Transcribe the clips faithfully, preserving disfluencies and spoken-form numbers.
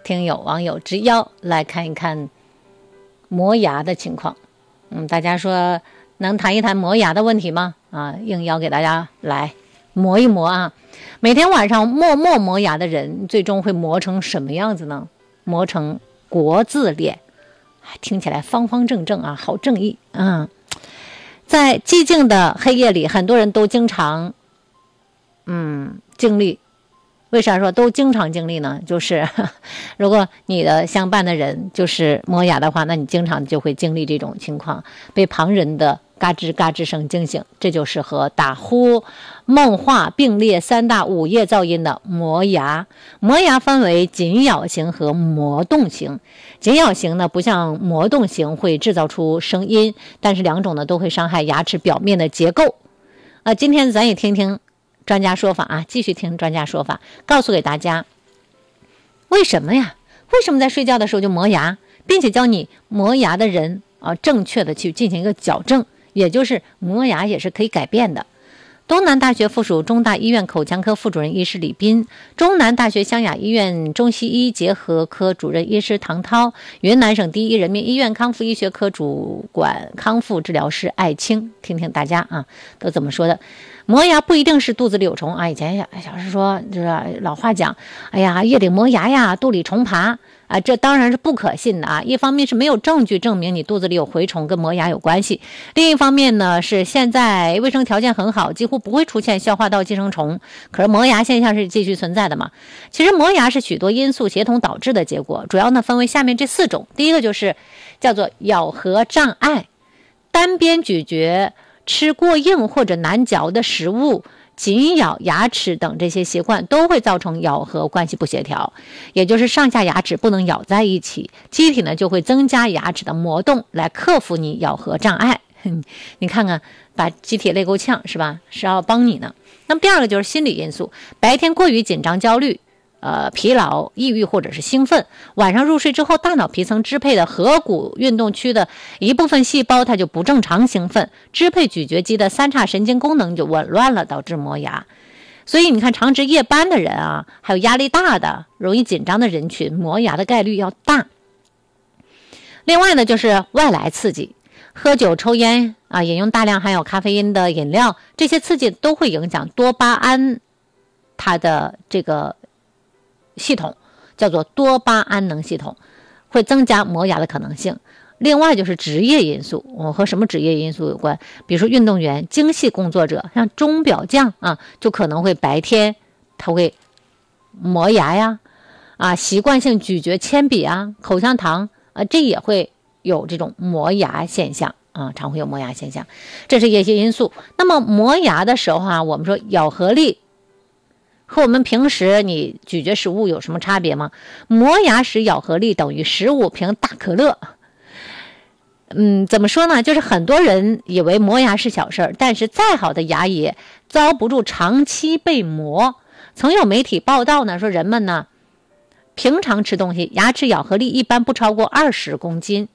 听友网友之邀来看一看磨牙的情况。嗯，大家说能谈一谈磨牙的问题吗？啊，应邀给大家来磨一磨啊。每天晚上默默磨牙的人，最终会磨成什么样子呢？磨成国字脸，听起来方方正正啊，好正义啊。在寂静的黑夜里，很多人都经常嗯经历。为啥说都经常经历呢？就是如果你的相伴的人就是磨牙的话，那你经常就会经历这种情况，被旁人的嘎吱嘎吱声惊醒。这就是和打呼、梦话并列三大午夜噪音的磨牙。磨牙分为紧咬型和磨动型。紧咬型呢，不像磨动型会制造出声音，但是两种呢都会伤害牙齿表面的结构。呃，今天咱也听听专家说法啊，继续听专家说法，告诉给大家为什么呀？为什么在睡觉的时候就磨牙，并且教你磨牙的人啊，正确的去进行一个矫正，也就是磨牙也是可以改变的。东南大学附属中大医院口腔科副主任医师李斌，中南大学湘雅医院中西医结合科主任医师唐涛，云南省第一人民医院康复医学科主管康复治疗师艾青，听听大家啊都怎么说的。磨牙不一定是肚子里有虫啊，以前小时说就是老话讲，哎呀夜里磨牙呀，肚里虫爬啊，这当然是不可信的啊。一方面是没有证据证明你肚子里有蛔虫跟磨牙有关系，另一方面呢是现在卫生条件很好，几乎不会出现消化道寄生虫，可是磨牙现象是继续存在的嘛。其实磨牙是许多因素协同导致的结果，主要呢分为下面这四种。第一个就是叫做咬合障碍，单边咀嚼、吃过硬或者难嚼的食物、紧咬牙齿等这些习惯都会造成咬合关系不协调，也就是上下牙齿不能咬在一起，机体呢就会增加牙齿的磨动来克服你咬合障碍。你看看把机体累够呛是吧？是要帮你呢。那么第二个就是心理因素，白天过于紧张焦虑呃，疲劳、抑郁或者是兴奋，晚上入睡之后，大脑皮层支配的颌骨运动区的一部分细胞它就不正常兴奋，支配咀嚼肌的三叉神经功能就紊乱了，导致磨牙。所以你看常值夜班的人啊，还有压力大的、容易紧张的人群，磨牙的概率要大。另外呢，就是外来刺激，喝酒、抽烟啊，饮用大量含有咖啡因的饮料，这些刺激都会影响多巴胺它的这个系统，叫做多巴胺能系统，会增加磨牙的可能性。另外就是职业因素，我、哦、和什么职业因素有关？比如说运动员、精细工作者，像钟表匠啊，就可能会白天他会磨牙呀，啊，习惯性咀嚼铅笔啊、口香糖啊，这也会有这种磨牙现象啊，常会有磨牙现象，这是一些因素。那么磨牙的时候啊，我们说咬合力和我们平时你咀嚼食物有什么差别吗？磨牙时咬合力等于十五瓶大可乐。嗯，怎么说呢？就是很多人以为磨牙是小事儿，但是再好的牙也遭不住长期被磨。曾有媒体报道呢，说人们呢平常吃东西，牙齿咬合力一般不超过二十公斤，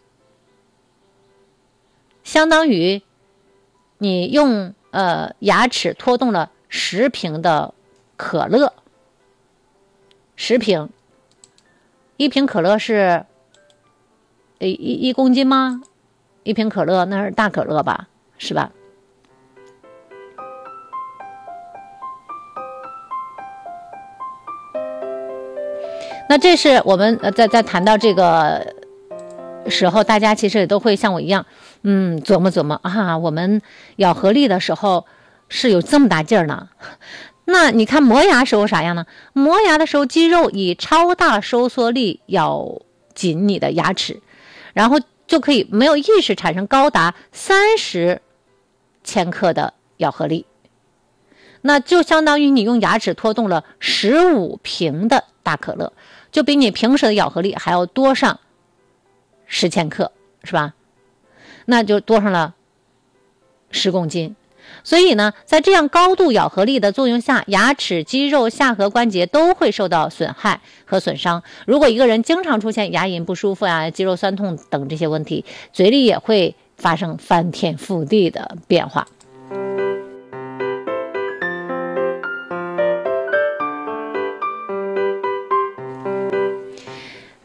相当于你用呃牙齿拖动了十瓶的可乐，十瓶，一瓶可乐是一一公斤吗？一瓶可乐那是大可乐吧，是吧？那这是我们呃在在谈到这个时候，大家其实也都会像我一样，嗯，琢磨琢磨啊，我们咬合力的时候是有这么大劲儿呢。那你看磨牙时候啥样呢？磨牙的时候，肌肉以超大收缩力咬紧你的牙齿，然后就可以没有意识产生高达三十千克的咬合力，那就相当于你用牙齿拖动了十五瓶的大可乐，就比你平时的咬合力还要多上十千克，是吧？那就多上了十公斤。所以呢，在这样高度咬合力的作用下，牙齿、肌肉、下颌关节都会受到损害和损伤。如果一个人经常出现牙龈不舒服啊、肌肉酸痛等这些问题，嘴里也会发生翻天覆地的变化。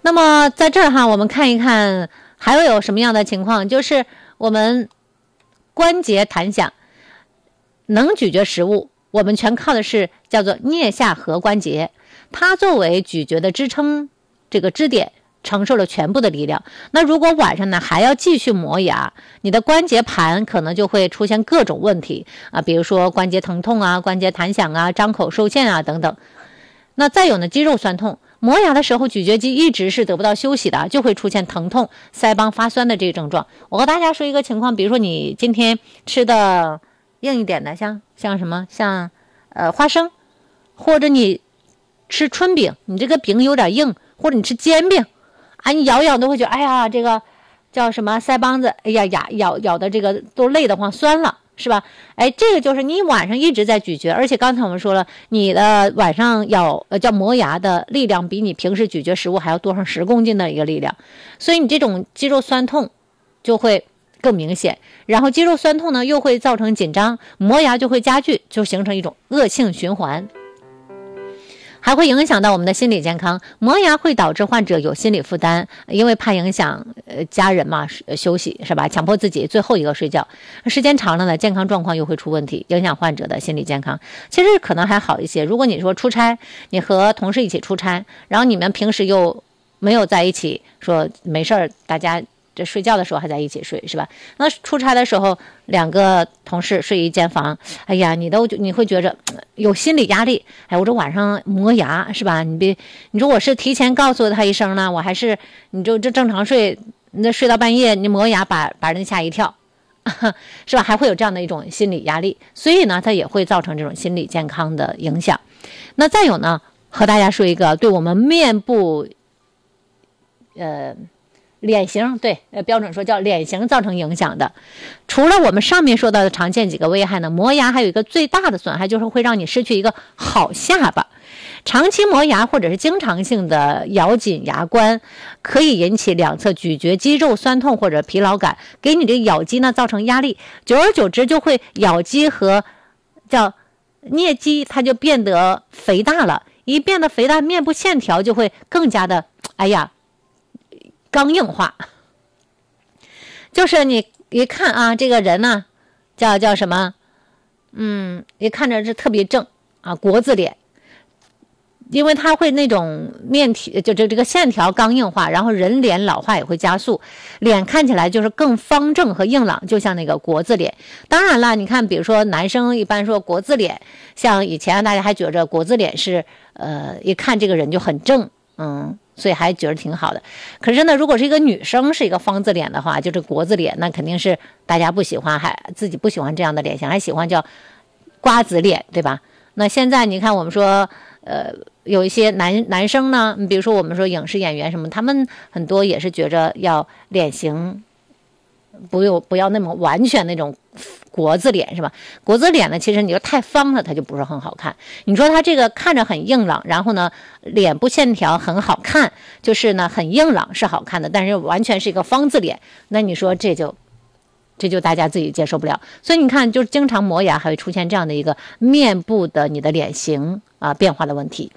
那么在这儿哈，我们看一看还会有什么样的情况，就是我们关节弹响，能咀嚼食物，我们全靠的是叫做颞下颌关节，它作为咀嚼的支撑这个支点，承受了全部的力量。那如果晚上呢还要继续磨牙，你的关节盘可能就会出现各种问题啊，比如说关节疼痛啊、关节弹响啊、张口受限啊等等。那再有呢，肌肉酸痛，磨牙的时候咀嚼肌一直是得不到休息的，就会出现疼痛、腮帮发酸的这个症状。我和大家说一个情况，比如说你今天吃的硬一点的，像像什么，像呃花生，或者你吃春饼，你这个饼有点硬，或者你吃煎饼啊，你咬咬都会觉得，哎呀，这个叫什么腮帮子，哎呀，牙咬咬的这个都累得慌，酸了。是吧？哎，这个就是你晚上一直在咀嚼，而且刚才我们说了，你的晚上咬呃叫磨牙的力量比你平时咀嚼食物还要多上十公斤的一个力量，所以你这种肌肉酸痛就会更明显，然后肌肉酸痛呢又会造成紧张，磨牙就会加剧，就形成一种恶性循环。还会影响到我们的心理健康，磨牙会导致患者有心理负担，因为怕影响呃家人嘛休息是吧？强迫自己最后一个睡觉，时间长了呢，健康状况又会出问题，影响患者的心理健康。其实可能还好一些，如果你说出差，你和同事一起出差，然后你们平时又没有在一起，说没事儿，大家这睡觉的时候还在一起睡是吧？那出差的时候两个同事睡一间房，哎呀，你都你会觉着有心理压力。哎，我这晚上磨牙是吧？你别，你说我是提前告诉他一声呢，我还是你就这正常睡，那睡到半夜你磨牙把把人吓一跳，是吧？还会有这样的一种心理压力，所以呢，它也会造成这种心理健康的影响。那再有呢，和大家说一个对我们面部，呃。脸型对，呃，标准说叫脸型造成影响的，除了我们上面说到的常见几个危害呢，磨牙还有一个最大的损害，就是会让你失去一个好下巴。长期磨牙或者是经常性的咬紧牙关，可以引起两侧咀嚼肌肉酸痛或者疲劳感，给你的咬肌呢造成压力，久而久之就会咬肌和叫颞肌它就变得肥大了，一变得肥大，面部线条就会更加的，哎呀。刚硬化，就是你一看啊，这个人呢，叫叫什么？嗯，一看着是特别正啊，国字脸，因为它会那种面体，就这这个线条刚硬化，然后人脸老化也会加速，脸看起来就是更方正和硬朗，就像那个国字脸。当然了，你看，比如说男生一般说国字脸，像以前大家还觉着国字脸是呃，一看这个人就很正，嗯。所以还觉得挺好的，可是呢，如果是一个女生是一个方字脸的话，就是国字脸，那肯定是大家不喜欢，还自己不喜欢这样的脸型，还喜欢叫瓜子脸，对吧？那现在你看，我们说，呃，有一些男男生呢，比如说我们说影视演员什么，他们很多也是觉着要脸型不用不要那么完全那种国字脸是吧？国字脸呢，其实你说太方了，它就不是很好看。你说它这个看着很硬朗，然后呢，脸部线条很好看，就是呢很硬朗是好看的，但是完全是一个方字脸，那你说这就这就大家自己接受不了。所以你看，就是经常磨牙还会出现这样的一个面部的你的脸型啊变化的问题。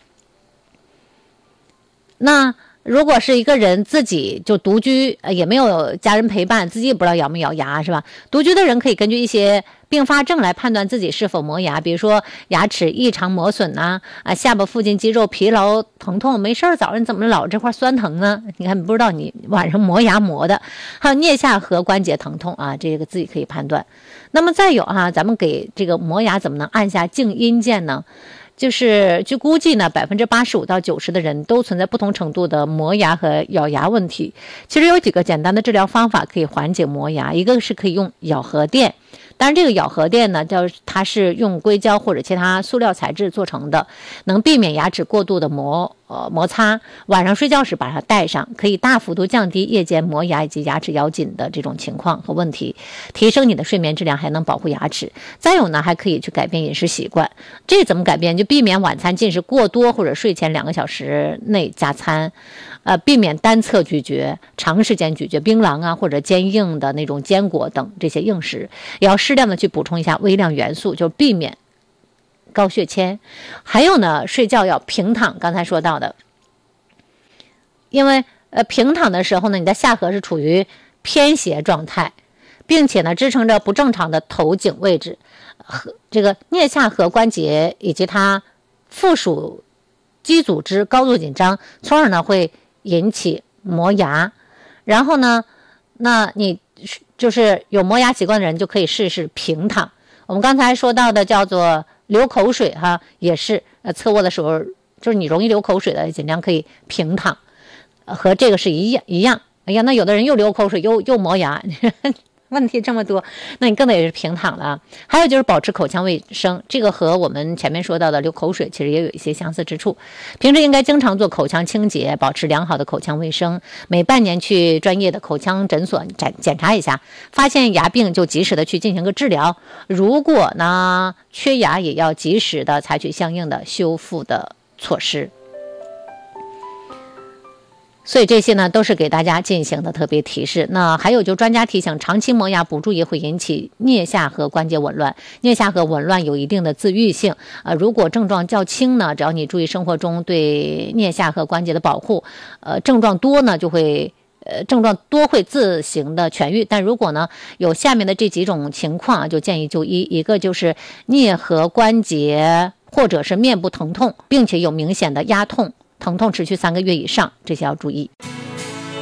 那如果是一个人自己就独居，呃，也没有家人陪伴，自己也不知道咬没咬牙，是吧？独居的人可以根据一些并发症来判断自己是否磨牙，比如说牙齿异常磨损呐、啊，啊，下巴附近肌肉疲劳疼痛，没事儿早上怎么老这块酸疼呢？你看不知道你晚上磨牙磨的，还有颞下颌关节疼痛啊，这个自己可以判断。那么再有哈、啊，咱们给这个磨牙怎么能按下静音键呢？就是据估计呢，百分之八十五到九十的人都存在不同程度的磨牙和咬牙问题。其实有几个简单的治疗方法可以缓解磨牙，一个是可以用咬合垫，当然这个咬合垫呢，叫它是用硅胶或者其他塑料材质做成的，能避免牙齿过度的磨呃摩擦。晚上睡觉时把它戴上，可以大幅度降低夜间磨牙以及牙齿咬紧的这种情况和问题，提升你的睡眠质量，还能保护牙齿。再有呢，还可以去改变饮食习惯。这怎么改变？就避免晚餐进食过多，或者睡前两个小时内加餐，呃，避免单侧咀嚼，长时间咀嚼槟榔啊或者坚硬的那种坚果等这些硬食，也要适量的去补充一下微量元素，就避免高血铅。还有呢，睡觉要平躺，刚才说到的，因为呃，平躺的时候呢，你的下颌是处于偏斜状态，并且呢支撑着不正常的头颈位置，和这个颞下颌关节以及它附属肌组织高度紧张，从而呢会引起磨牙。然后呢，那你就是有磨牙习惯的人就可以试试平躺。我们刚才说到的叫做流口水哈，也是呃侧卧的时候，就是你容易流口水的，尽量可以平躺，呃、和这个是一样一样。哎呀，那有的人又流口水又又磨牙。问题这么多，那你更得是平躺了啊。还有就是保持口腔卫生，这个和我们前面说到的流口水其实也有一些相似之处。平时应该经常做口腔清洁，保持良好的口腔卫生，每半年去专业的口腔诊所检检查一下，发现牙病就及时的去进行个治疗。如果呢缺牙，也要及时的采取相应的修复的措施。所以这些呢都是给大家进行的特别提示。那还有就专家提醒，长期磨牙不注意会引起颞下颌关节紊乱，颞下颌紊乱有一定的自愈性。呃，如果症状较轻呢，只要你注意生活中对颞下颌关节的保护，呃，症状多呢就会呃症状多会自行的痊愈。但如果呢有下面的这几种情况，就建议就医。一个就是颞颌关节或者是面部疼痛，并且有明显的压痛。疼痛持续三个月以上，这些要注意。